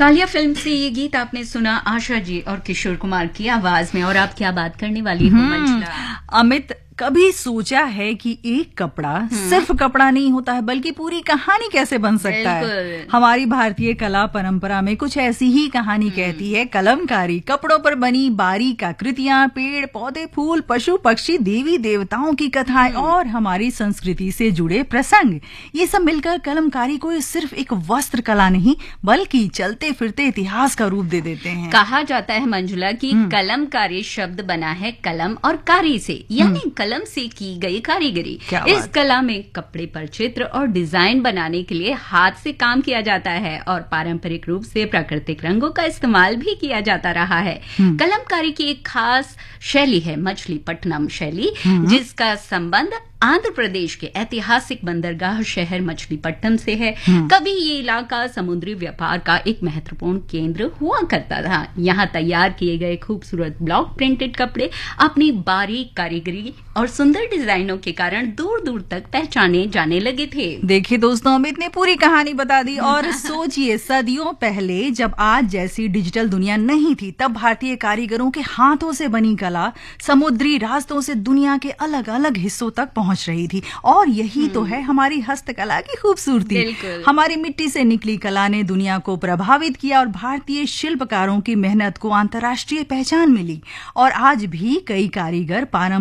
Kaliya film से ये गीत आपने सुना आशा जी और किशोर कुमार की आवाज में। और आप क्या बात करने वाली हो मंजुला? अमित, कभी सोचा है कि एक कपड़ा सिर्फ कपड़ा नहीं होता है बल्कि पूरी कहानी कैसे बन सकता है? हमारी भारतीय कला परंपरा में कुछ ऐसी ही कहानी कहती है। कलमकारी, कपड़ों पर बनी बारीक आकृतियां, पेड़ पौधे, फूल, पशु पक्षी, देवी देवताओं की कथाएं और हमारी संस्कृति से जुड़े प्रसंग, ये सब मिलकर कलमकारी को सिर्फ एक वस्त्र कला नहीं बल्कि चलते फिरते इतिहास का रूप दे देते हैं। कहा जाता है मंजुला कि कलमकारी शब्द बना है कलम और कारी से, यानी कलम से की गई कारीगरी। इस कला में कपड़े पर चित्र और डिजाइन बनाने के लिए हाथ से काम किया जाता है और पारंपरिक रूप से प्राकृतिक रंगों का इस्तेमाल भी किया जाता रहा है। कलमकारी की एक खास शैली है मछलीपट्टनम शैली, जिसका संबंध आंध्र प्रदेश के ऐतिहासिक बंदरगाह शहर मछलीपट्टनम से है। कभी ये इलाका समुद्री व्यापार का एक महत्वपूर्ण केंद्र हुआ करता था। यहाँ तैयार किए गए खूबसूरत ब्लॉक प्रिंटेड कपड़े अपनी बारीक कारीगरी और सुंदर डिजाइनों के कारण दूर दूर तक पहचाने जाने लगे थे। देखिए दोस्तों, अमित ने पूरी कहानी बता दी। और सोचिए, सदियों पहले जब आज जैसी डिजिटल दुनिया नहीं थी, तब भारतीय कारीगरों के हाथों से बनी कला समुद्री रास्तों से दुनिया के अलग अलग हिस्सों तक पहुंच रही थी। और यही तो है हमारी हस्तकला की खूबसूरती। हमारी मिट्टी से निकली कला ने दुनिया को प्रभावित किया और भारतीय शिल्पकारों की मेहनत को अंतर्राष्ट्रीय पहचान मिली। और आज भी कई कारीगर